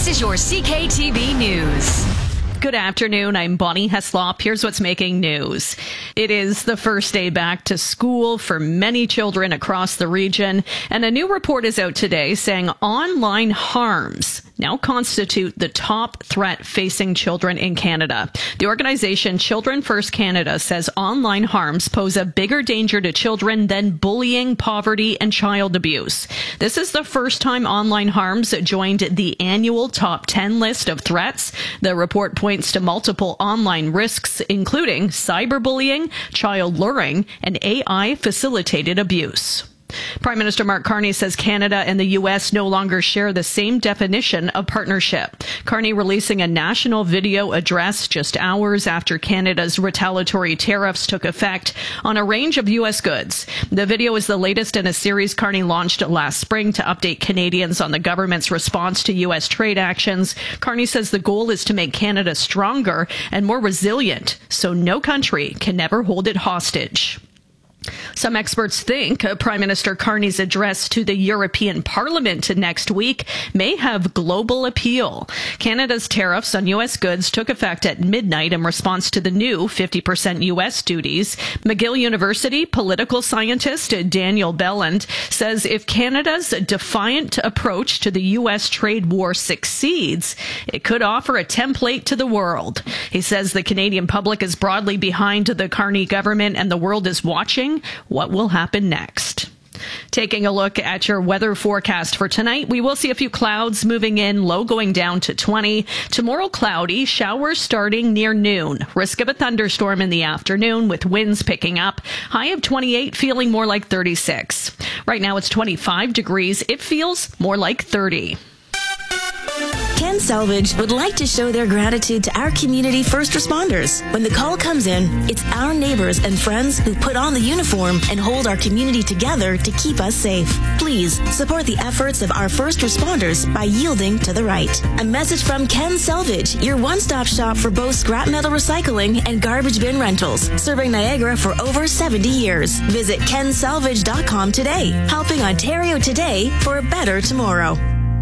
This is your CKTB News. Good afternoon. I'm Bonnie Heslop. Here's what's making news. It is the first day back to school for many children across the region, and a new report is out today saying online harms now constitute the top threat facing children in Canada. The organization Children First Canada says online harms pose a bigger danger to children than bullying, poverty, and child abuse. This is the first time online harms joined the annual top 10 list of threats. The report points to multiple online risks, including cyberbullying, child luring, and AI-facilitated abuse. Prime Minister Mark Carney says Canada and the U.S. no longer share the same definition of partnership. Carney releasing a national video address just hours after Canada's retaliatory tariffs took effect on a range of U.S. goods. The video is the latest in a series Carney launched last spring to update Canadians on the government's response to U.S. trade actions. Carney says the goal is to make Canada stronger and more resilient, so no country can ever hold it hostage. Some experts think Prime Minister Carney's address to the European Parliament next week may have global appeal. Canada's tariffs on U.S. goods took effect at midnight in response to the new 50% U.S. duties. McGill University political scientist Daniel Belland says if Canada's defiant approach to the U.S. trade war succeeds, it could offer a template to the world. He says the Canadian public is broadly behind the Carney government and the world is watching what will happen next. Taking a look at your weather forecast for tonight, we will see a few clouds moving in, low going down to 20. Tomorrow, cloudy, showers starting near noon. Risk of a thunderstorm in the afternoon with winds picking up. High of 28, feeling more like 36. Right now it's 25 degrees. It feels more like 30. Ken Salvage would like to show their gratitude to our community first responders. When the call comes in, it's our neighbors and friends who put on the uniform and hold our community together to keep us safe. Please support the efforts of our first responders by yielding to the right. A message from Ken Salvage, your one-stop shop for both scrap metal recycling and garbage bin rentals, serving Niagara for over 70 years. Visit kensalvage.com today, helping Ontario today for a better tomorrow.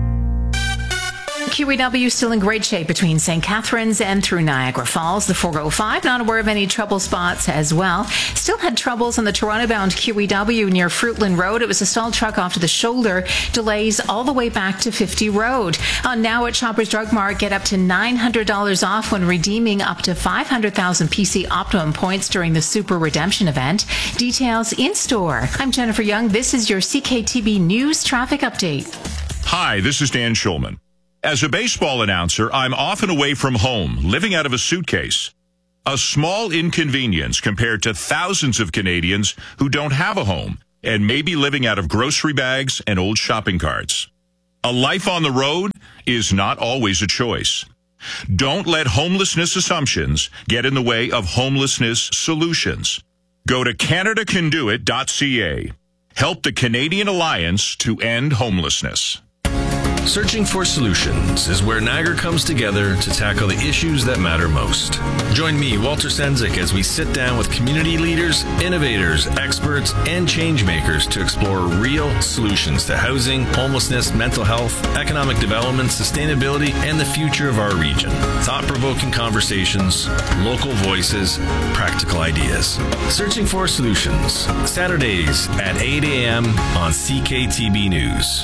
QEW still in great shape between St. Catharines and through Niagara Falls. The 405, not aware of any trouble spots as well. Still had troubles on the Toronto-bound QEW near Fruitland Road. It was a stalled truck off to the shoulder. Delays all the way back to 50 Road. Now at Shoppers Drug Mart, get up to $900 off when redeeming up to 500,000 PC Optimum points during the Super Redemption event. Details in store. I'm Jennifer Young. This is your CKTB News Traffic Update. Hi, this is Dan Schulman. As a baseball announcer, I'm often away from home, living out of a suitcase. A small inconvenience compared to thousands of Canadians who don't have a home and may be living out of grocery bags and old shopping carts. A life on the road is not always a choice. Don't let homelessness assumptions get in the way of homelessness solutions. Go to CanadaCanDoIt.ca. Help the Canadian Alliance to end homelessness. Searching for Solutions is where Niagara comes together to tackle the issues that matter most. Join me, Walter Sendzik, as we sit down with community leaders, innovators, experts, and change makers to explore real solutions to housing, homelessness, mental health, economic development, sustainability, and the future of our region. Thought-provoking conversations, local voices, practical ideas. Searching for Solutions, Saturdays at 8 a.m. on CKTB News.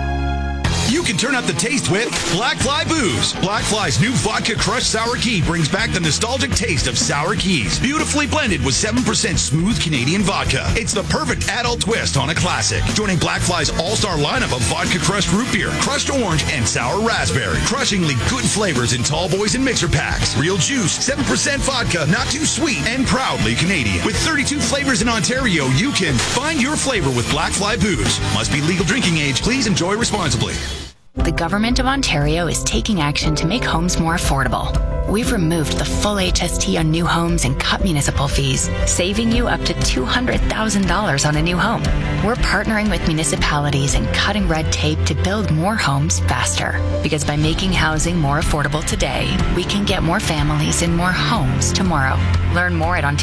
You can turn up the taste with Black Fly Booze. Black Fly's new vodka crushed sour key brings back the nostalgic taste of sour keys, beautifully blended with 7% smooth Canadian vodka. It's the perfect adult twist on a classic. Joining Black Fly's all-star lineup of vodka crushed root beer, crushed orange, and sour raspberry. Crushingly good flavors in tall boys and mixer packs. Real juice, 7% vodka, not too sweet, and proudly Canadian. With 32 flavors in Ontario, you can find your flavor with Black Fly Booze. Must be legal drinking age. Please enjoy responsibly. The Government of Ontario is taking action to make homes more affordable. We've removed the full HST on new homes and cut municipal fees, saving you up to $200,000 on a new home. We're partnering with municipalities and cutting red tape to build more homes faster. Because by making housing more affordable today, we can get more families in more homes tomorrow. Learn more at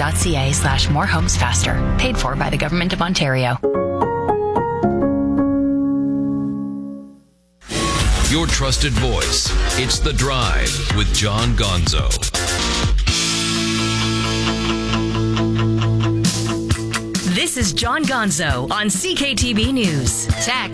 ontario.ca/morehomesfaster. Paid for by the Government of Ontario. your trusted voice. It's The Drive with John Gonzo. This is John Gonzo on CKTB News. Text